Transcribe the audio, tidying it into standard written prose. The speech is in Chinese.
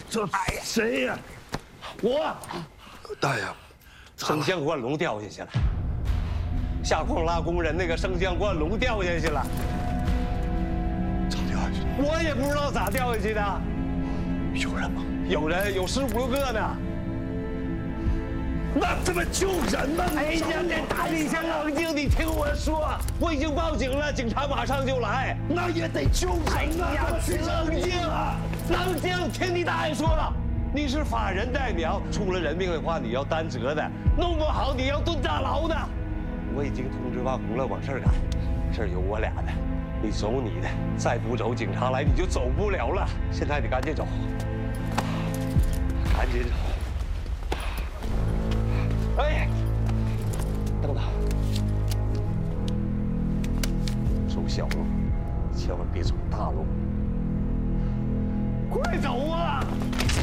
这谁呀？我， 大爷， 升降灌笼掉下去了，下矿拉工人那个升降灌笼掉下去了， 咋掉下去？ 我也不知道咋掉下去的。 有人吗？ 有人，有15、16个呢。 那他妈救人吗？ 哎呀，你先冷静，你听我说，我已经报警了，警察马上就来。 那也得救人啊！ 冷静啊，冷静，听你大爷说了，你是法人代表，出了人命的话你要担责的，弄不好你要蹲大牢的。我已经通知万红了，往这儿赶，这儿有我俩的，你走你的，再不走警察来你就走不了了。现在你赶紧走，赶紧走。哎，等等，走小路，千万别走大路。